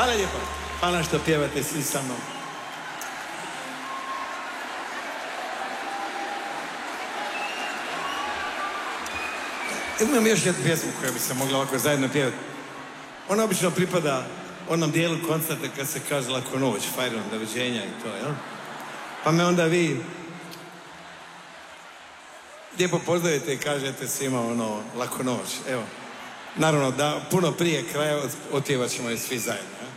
Hvala lijepo. Hvala što pjevate svi sa mnom. Imam još jednu pjesmu koja bi se mogla ovako zajedno pjevati. Ona obično pripada onom dijelu koncerta kad se kaže laku noć, fajron, doviđenja i to, jel? Pa me onda vi lijepo pozdravite i kažete svima laku noć. Evo, naravno da puno prije kraja otpjevat ćemo je svi zajedno, jel?